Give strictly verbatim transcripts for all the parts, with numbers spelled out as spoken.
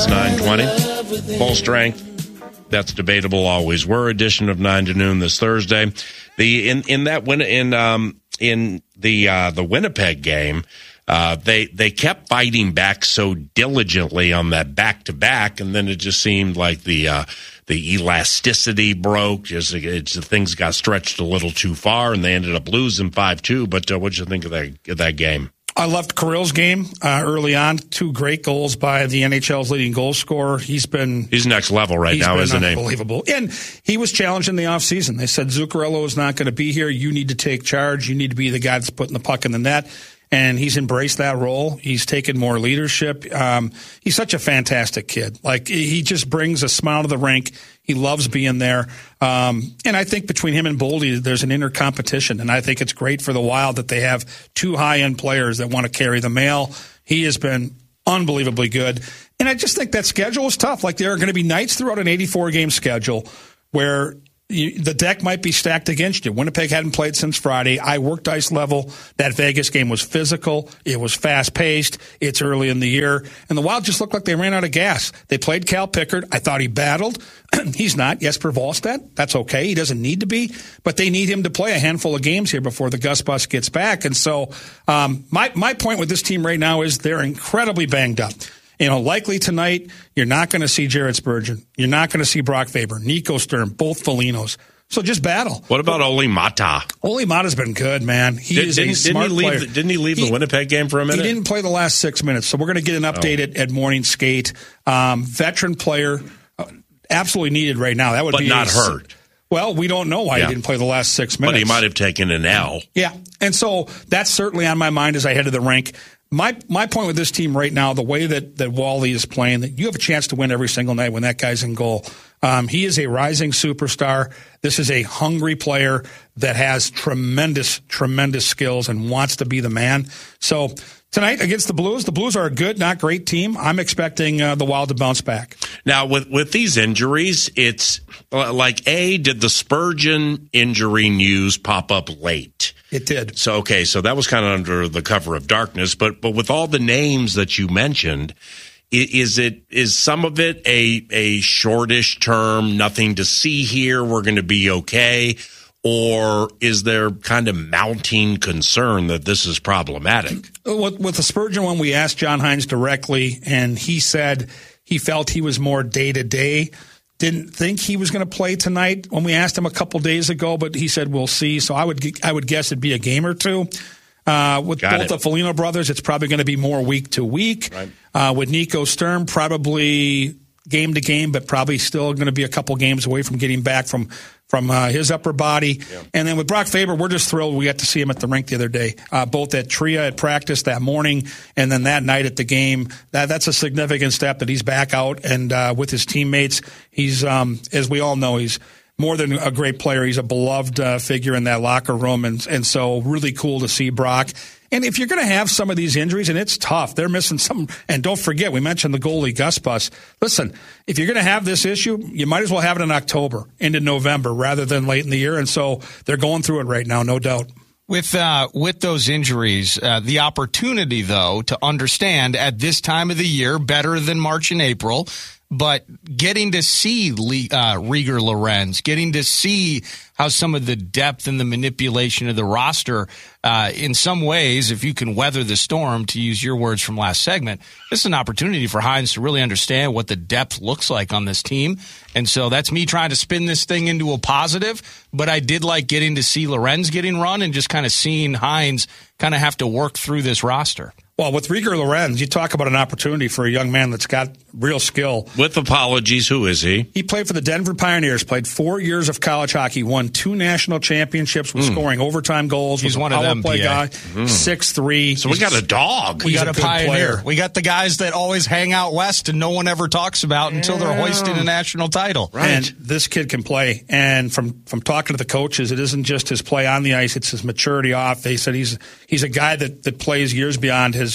It's nine twenty, full strength. That's debatable. Always were edition of nine to noon this Thursday. The in in that win in um in the uh, the Winnipeg game, uh, they they kept fighting back so diligently on that back to back, and then it just seemed like the uh, the elasticity broke. Just it's, things got stretched a little too far, and they ended up losing five two. But uh, what'd you think of that of that game? I loved Kirill's game uh, early on. Two great goals by the N H L's leading goal scorer. He's been he's next level right he's now, been isn't he? Unbelievable. And he was challenged in the offseason. They said Zuccarello is not going to be here. You need to take charge. You need to be the guy that's putting the puck in the net. And he's embraced that role. He's taken more leadership. Um, he's such a fantastic kid. Like, he just brings a smile to the rink. He loves being there. Um, and I think between him and Boldy, there's an inner competition. And I think it's great for the Wild that they have two high-end players that want to carry the mail. He has been unbelievably good. And I just think that schedule is tough. Like, there are going to be nights throughout an eighty-four game schedule where You, the deck might be stacked against you. Winnipeg hadn't played since Friday. I worked ice level. That Vegas game was physical. It was fast-paced. It's early in the year. And the Wild just looked like they ran out of gas. They played Cal Pickard. I thought he battled. He's not Jesper Wallstedt. That's okay. He doesn't need to be. But they need him to play a handful of games here before the Gus Bus gets back. And so um, my, my point with this team right now is they're incredibly banged up. You know, likely tonight, you're not going to see Jared Spurgeon. You're not going to see Brock Faber, Nico Sturm, both Felinos. So just battle. What about Oli Mata? Oli Mata's been good, man. He Did, is a didn't, smart didn't he leave, player. Didn't he leave he, the Winnipeg game for a minute? He didn't play the last six minutes. So we're going to get an update oh. at, at morning skate. Um, veteran player, uh, absolutely needed right now. That would but be not a, hurt. Well, we don't know why yeah. he didn't play the last six minutes. But he might have taken an L. Yeah, and so that's certainly on my mind as I head to the rink. My my point with this team right now, the way that, that Wally is playing, that you have a chance to win every single night when that guy's in goal. Um, he is a rising superstar. This is a hungry player that has tremendous, tremendous skills and wants to be the man. So tonight against the Blues, the Blues are a good, not great team. I'm expecting uh, the Wild to bounce back. Now, with, with these injuries, it's like, A, did the Spurgeon injury news pop up late? It did. So, okay, so that was kind of under the cover of darkness. But but with all the names that you mentioned, is it is some of it a a shortish term, nothing to see here, we're going to be okay? Or is there kind of mounting concern that this is problematic? With, with the Spurgeon one, we asked John Hines directly, and he said he felt he was more day-to-day. Didn't think he was going to play tonight when we asked him a couple days ago, but he said we'll see. So I would I would guess it'd be a game or two. Uh, with Got both it. the Foligno brothers, it's probably going to be more week to week. Right. Uh, with Nico Sturm, probably game to game, but probably still going to be a couple games away from getting back from from uh, his upper body. Yeah. And then with Brock Faber, we're just thrilled we got to see him at the rink the other day, uh, both at Tria at practice that morning and then that night at the game. That That's a significant step that he's back out and uh, with his teammates. He's, um, as we all know, he's more than a great player. He's a beloved uh, figure in that locker room, and and so really cool to see Brock. And if you're going to have some of these injuries, and it's tough, they're missing some. And don't forget, we mentioned the goalie Gus Bus. Listen, if you're going to have this issue, you might as well have it in October, into November, rather than late in the year. And so they're going through it right now, no doubt. With uh, with those injuries, uh, the opportunity, though, to understand at this time of the year, better than March and April, but getting to see uh, Rieger Lorenz, getting to see how some of the depth and the manipulation of the roster, uh, in some ways, if you can weather the storm, to use your words from last segment, this is an opportunity for Hines to really understand what the depth looks like on this team. And so that's me trying to spin this thing into a positive, but I did like getting to see Lorenz getting run and just kind of seeing Hines kind of have to work through this roster. Well, with Rieger Lorenz, you talk about an opportunity for a young man that's got real skill. With apologies, who is he? He played for the Denver Pioneers, played four years of college hockey, won two national championships with mm. scoring overtime goals. He's was one a of power them, play P A. guy, mm. six three. So we got a dog. We He's got a, a good pioneer. player. We got the guys that always hang out west and no one ever talks about until they're hoisting a national title. Right. And this kid can play. And from, from talking to the coaches, it isn't just his play on the ice, it's his maturity off. They said he's he's a guy that, that plays years beyond his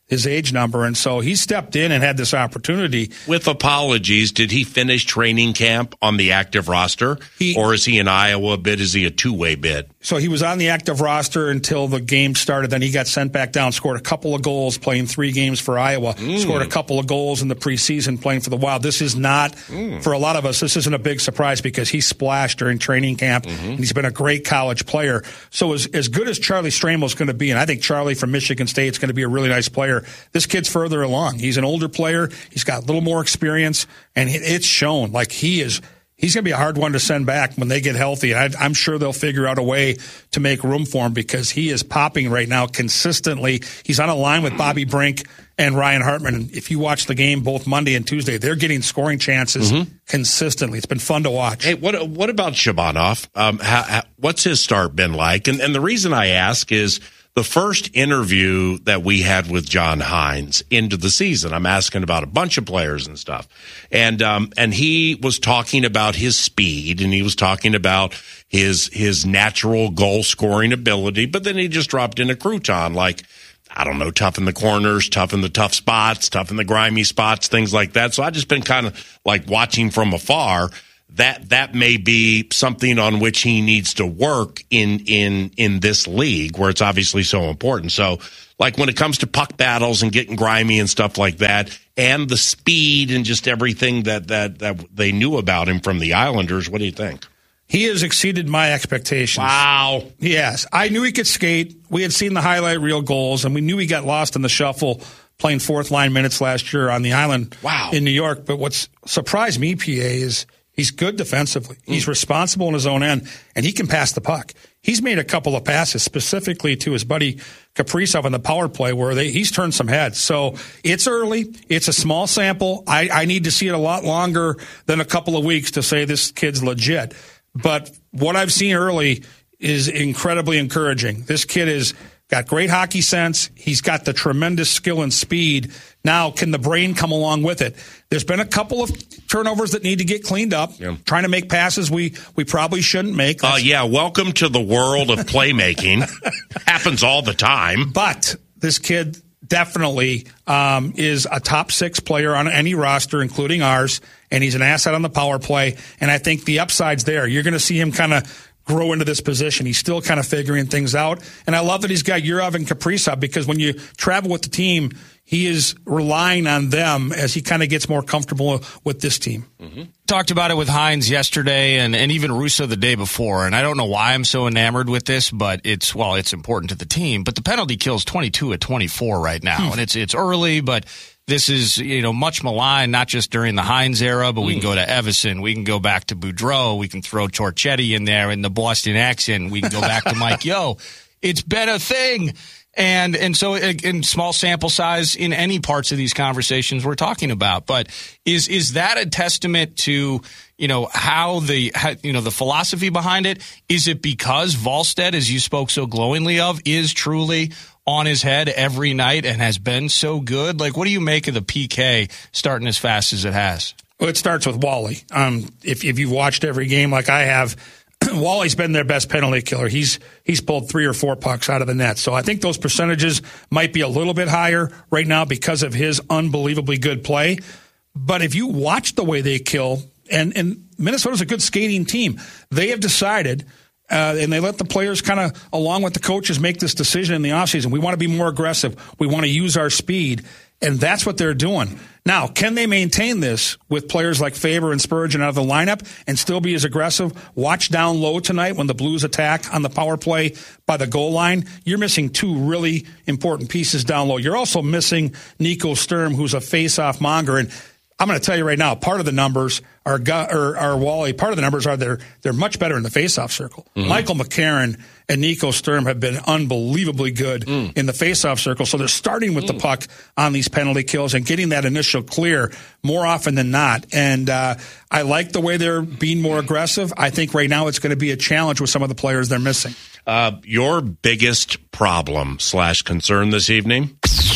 his age number. And so he stepped in and had this opportunity. With apologies, did he finish training camp on the active roster? He, or is he an Iowa bid? Is he a two-way bid? So he was on the active roster until the game started. Then he got sent back down, scored a couple of goals playing three games for Iowa, mm. scored a couple of goals in the preseason playing for the Wild. This is not, mm. for a lot of us, this isn't a big surprise because he splashed during training camp, mm-hmm. and he's been a great college player. So as, as good as Charlie Stramel is going to be, and I think Charlie from Michigan State is going to be a really nice player, this kid's further along. He's an older player. He's got a little more experience, and it's shown. Like, he is he's going to be a hard one to send back when they get healthy. I, I'm sure they'll figure out a way to make room for him because he is popping right now consistently. He's on a line with Bobby Brink and Ryan Hartman. And if you watch the game both Monday and Tuesday, they're getting scoring chances mm-hmm. consistently. It's been fun to watch. Hey, what what about Shabanov? Um, how, how, what's his start been like? And, and the reason I ask is the first interview that we had with John Hines into the season, I'm asking about a bunch of players and stuff. And um, and he was talking about his speed, and he was talking about his his natural goal-scoring ability, but then he just dropped in a crouton, like, I don't know, tough in the corners, tough in the tough spots, tough in the grimy spots, things like that. So I've just been kind of like watching from afar. That that may be something on which he needs to work in in in this league where it's obviously so important. So, like when it comes to puck battles and getting grimy and stuff like that, and the speed and just everything that that that they knew about him from the Islanders, what do you think? He has exceeded my expectations. Wow. Yes. I knew he could skate. We had seen the highlight reel goals, and we knew he got lost in the shuffle playing fourth line minutes last year on the island wow. in New York. But what's surprised me, P A, is he's good defensively. Mm. He's responsible in his own end, and he can pass the puck. He's made a couple of passes specifically to his buddy Kaprizov on the power play where they, he's turned some heads. So it's early. It's a small sample. I, I need to see it a lot longer than a couple of weeks to say this kid's legit. But what I've seen early is incredibly encouraging. This kid has got great hockey sense. He's got the tremendous skill and speed. Now, can the brain come along with it? There's been a couple of turnovers that need to get cleaned up. Yeah. Trying to make passes we, we probably shouldn't make. Oh, uh, yeah. Welcome to the world of playmaking. Happens all the time. But this kid definitely um, is a top six player on any roster, including ours, and he's an asset on the power play. And I think the upside's there. You're going to see him kind of grow into this position. He's still kind of figuring things out. And I love that he's got Yurov and Kaprizov because when you travel with the team, he is relying on them as he kind of gets more comfortable with this team. Mm-hmm. Talked about it with Hines yesterday and, and even Russo the day before. And I don't know why I'm so enamored with this, but it's, well, it's important to the team. But the penalty kill's twenty-two at twenty-four right now. Hmm. And it's it's early, but this is, you know, much maligned, not just during the Hines era, but we can go to Evison. We can go back to Boudreau. We can throw Torchetti in there in the Boston accent. We can go back to Mike Yo. It's been a thing. And and so in small sample size in any parts of these conversations we're talking about. But is is that a testament to, you know, how the, how, you know, the philosophy behind it? Is it because Wallstedt, as you spoke so glowingly of, is truly on his head every night and has been so good? Like, what do you make of the P K starting as fast as it has? Well, it starts with Wally. Um, if, if you've watched every game like I have, Wally's been their best penalty killer. He's he's pulled three or four pucks out of the net. So I think those percentages might be a little bit higher right now because of his unbelievably good play. But if you watch the way they kill, and, and Minnesota's a good skating team, they have decided – Uh, and they let the players kind of, along with the coaches, make this decision in the offseason. We want to be more aggressive. We want to use our speed. And that's what they're doing. Now, can they maintain this with players like Faber and Spurgeon out of the lineup and still be as aggressive? Watch down low tonight when the Blues attack on the power play by the goal line. You're missing two really important pieces down low. You're also missing Nico Sturm, who's a face-off monger. And I'm going to tell you right now, part of the numbers are, or, or Wally, part of the numbers are they're, they're much better in the faceoff circle. Mm-hmm. Michael McCarron and Nico Sturm have been unbelievably good mm. in the faceoff circle. So they're starting with mm. the puck on these penalty kills and getting that initial clear more often than not. And uh, I like the way they're being more aggressive. I think right now it's going to be a challenge with some of the players they're missing. Uh, your biggest problem slash concern this evening?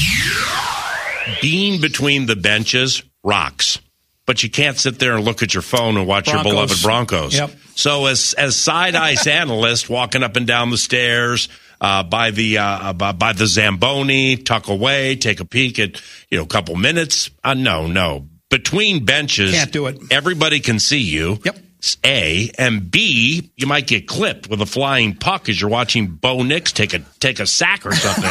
Being between the benches rocks, but you can't sit there and look at your phone and watch Broncos. Your beloved Broncos. Yep. So as as side ice analyst walking up and down the stairs, uh, by the uh, by, by the Zamboni, tuck away, take a peek at you know a couple minutes. Uh, no, no, between benches, can't do it. Everybody can see you. Yep. A and B, you might get clipped with a flying puck as you're watching Bo Nix take a take a sack or something.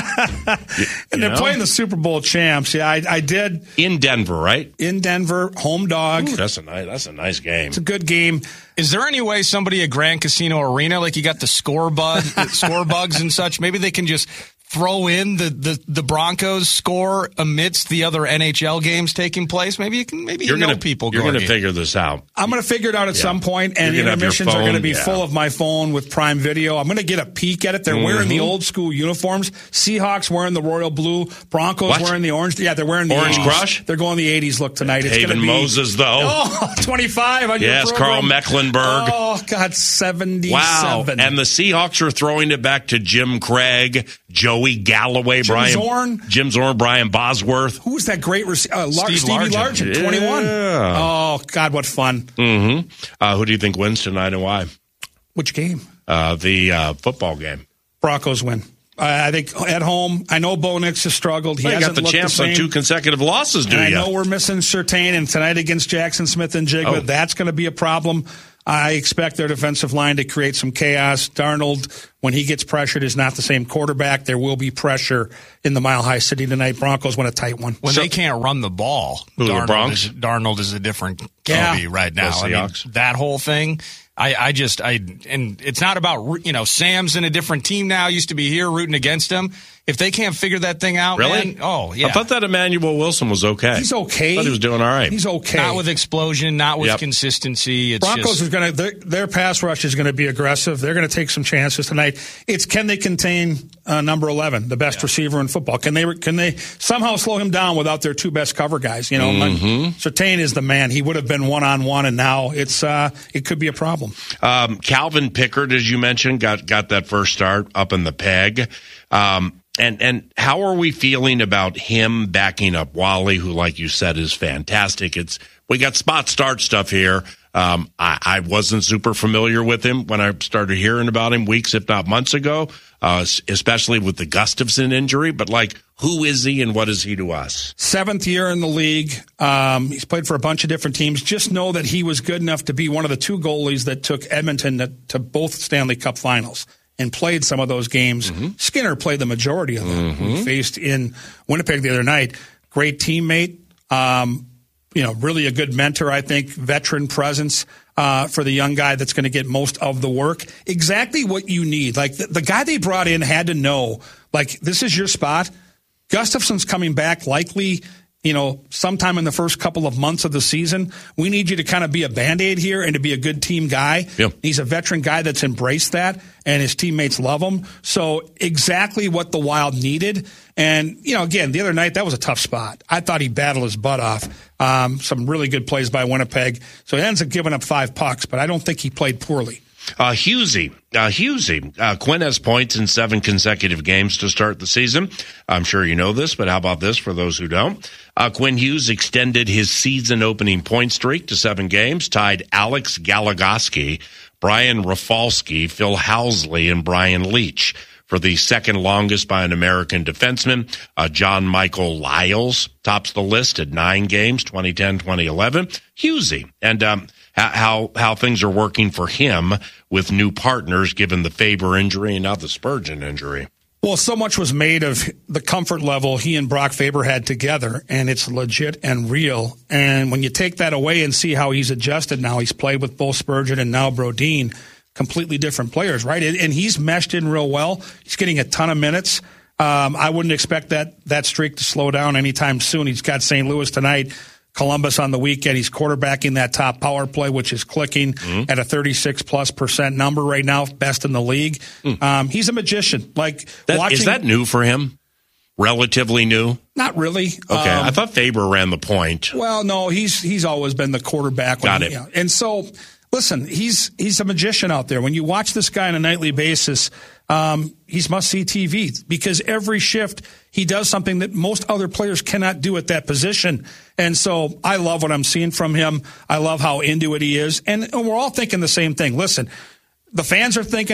you, and they're know? playing the Super Bowl champs. Yeah, I, I did in Denver, right? In Denver, home dog. Ooh, that's a nice. That's a nice game. It's a good game. Is there any way somebody at Grand Casino Arena, like you got the score bug, score bugs and such, maybe they can just throw in the, the, the Broncos score amidst the other N H L games taking place? Maybe you can. Maybe you're you know gonna, people. You're going to Gorgie. figure this out. I'm going to figure it out at yeah. some point, and intermissions are going to be yeah. full of my phone with Prime Video. I'm going to get a peek at it. They're mm-hmm. wearing the old school uniforms. Seahawks wearing the royal blue. Broncos what? wearing the orange. Yeah, they're wearing the orange eighties. Crush. They're going the eighties look tonight. It's Haven be, Moses though. Oh, twenty-five on yes, your Carl Mecklenburg. Oh God, seventy-seven. Wow, and the Seahawks are throwing it back to Jim Craig, Joey Galloway, Jim Brian Zorn. Jim Zorn, Brian Bosworth. Who was that great receiver? Uh, Lar- Steve Stevie Largent. Largent, twenty-one. Yeah. Oh, God, what fun. Mm-hmm. Uh, who do you think wins tonight and why? Which game? Uh, the uh, football game. Broncos win. Uh, I think at home, I know Bo Nix has struggled. He well, hasn't got the looked champs the same. on two consecutive losses, do and you? I know we're missing Surtain, and tonight against Jackson Smith and Jigba, oh. that's going to be a problem. I expect their defensive line to create some chaos. Darnold, when he gets pressured, is not the same quarterback. There will be pressure in the Mile High City tonight. Broncos win a tight one. When so, they can't run the ball, who, Darnold, the Bronx? Is, Darnold is a different yeah. Kobe right now. I mean, that whole thing, I, I just, I, and it's not about, you know, Sam's in a different team now, used to be here rooting against him. If they can't figure that thing out, really? Man, oh, yeah. I thought that Emmanuel Wilson was okay. He's okay. I thought he was doing all right. He's okay. Not with explosion, not with yep. consistency. It's Broncos just, is going to their, their pass rush is going to be aggressive. They're going to take some chances tonight. It's can they contain uh, number eleven, the best yeah. receiver in football? Can they can they somehow slow him down without their two best cover guys? You know, mm-hmm. Surtain is the man. He would have been one on one, and now it's uh, it could be a problem. Um, Calvin Pickard, as you mentioned, got got that first start up in the peg. Um, And and how are we feeling about him backing up Wally, who, like you said, is fantastic? It's we got spot start stuff here. Um, I, I wasn't super familiar with him when I started hearing about him weeks, if not months ago, uh, especially with the Gustafson injury. But, like, who is he and what is he to us? Seventh year in the league. Um, he's played for a bunch of different teams. Just know that he was good enough to be one of the two goalies that took Edmonton to, to both Stanley Cup finals and played some of those games. Mm-hmm. Skinner played the majority of them. Mm-hmm. We faced in Winnipeg the other night. Great teammate. Um, you know, really a good mentor, I think, veteran presence uh, for the young guy that's going to get most of the work. Exactly what you need. Like, the, the guy they brought in had to know, like, this is your spot. Gustafson's coming back likely, you know, sometime in the first couple of months of the season. We need you to kind of be a Band-Aid here and to be a good team guy. Yep. He's a veteran guy that's embraced that, and his teammates love him. So exactly what the Wild needed. And, you know, again, the other night, that was a tough spot. I thought he battled his butt off. Um, some really good plays by Winnipeg. So he ends up giving up five pucks, but I don't think he played poorly. Uh, Husey, uh, Husey, uh, Quinn has points in seven consecutive games to start the season. I'm sure you know this, but how about this for those who don't? Uh, Quinn Hughes extended his season opening point streak to seven games, tied Alex Galagoski, Brian Rafalski, Phil Housley, and Brian Leach for the second longest by an American defenseman. Uh, John Michael Lyles tops the list at nine games, twenty ten, twenty eleven. Husey. And, um, how how things are working for him with new partners, given the Faber injury and now the Spurgeon injury. Well, so much was made of the comfort level he and Brock Faber had together, and it's legit and real. And when you take that away and see how he's adjusted now, he's played with both Spurgeon and now Brodin, completely different players, right? And he's meshed in real well. He's getting a ton of minutes. Um, I wouldn't expect that that streak to slow down anytime soon. He's got Saint Louis tonight, Columbus on the weekend. He's quarterbacking that top power play, which is clicking mm-hmm. at a thirty-six plus percent number right now, best in the league. Mm. Um, he's a magician. Like that, watching, is that new for him? Relatively new? Not really. Okay, um, I thought Faber ran the point. Well, no, he's he's always been the quarterback. Got he, it. You know, and so, listen, he's he's a magician out there. When you watch this guy on a nightly basis, um, he's must-see T V because every shift he does something that most other players cannot do at that position. And so I love what I'm seeing from him. I love how into it he is. And, and we're all thinking the same thing. Listen, the fans are thinking it.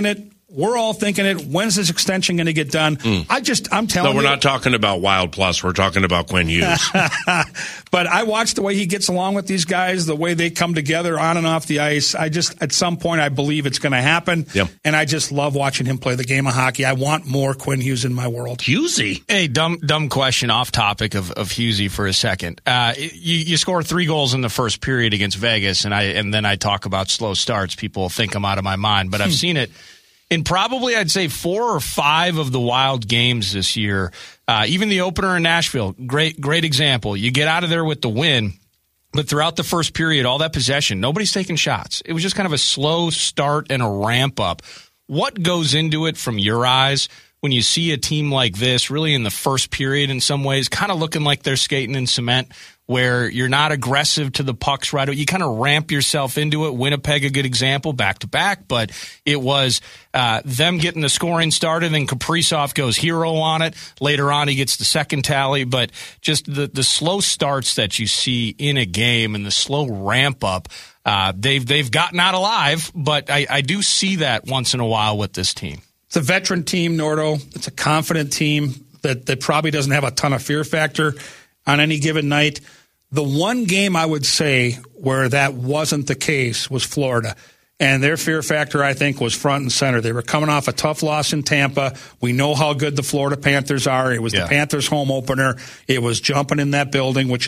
We're all thinking it. When's this extension going to get done? Mm. I just, I'm telling you. No, we're you, not talking about Wild Plus. We're talking about Quinn Hughes. But I watch the way he gets along with these guys, the way they come together on and off the ice. I just, at some point, I believe it's going to happen. Yep. And I just love watching him play the game of hockey. I want more Quinn Hughes in my world. Hughesy. Hey, dumb dumb question off topic of, of Hughesy for a second. Uh, you, you score three goals in the first period against Vegas, and I and then I talk about slow starts. People think I'm out of my mind, but I've seen it in probably, I'd say, four or five of the Wild games this year. Uh, even the opener in Nashville, great great example. You get out of there with the win, but throughout the first period, all that possession, nobody's taking shots. It was just kind of a slow start and a ramp up. What goes into it from your eyes when you see a team like this, really in the first period in some ways, kind of looking like they're skating in cement, where you're not aggressive to the pucks right away? You kind of ramp yourself into it. Winnipeg, a good example, back-to-back, but it was uh, them getting the scoring started, and Kaprizov goes hero on it. Later on, he gets the second tally, but just the, the slow starts that you see in a game and the slow ramp-up, uh, they've, they've gotten out alive, but I, I do see that once in a while with this team. It's a veteran team, Nordo. It's a confident team that, that probably doesn't have a ton of fear factor on any given night. The one game I would say where that wasn't the case was Florida. And their fear factor, I think, was front and center. They were coming off a tough loss in Tampa. We know how good the Florida Panthers are. It was yeah. the Panthers' home opener. It was jumping in that building, which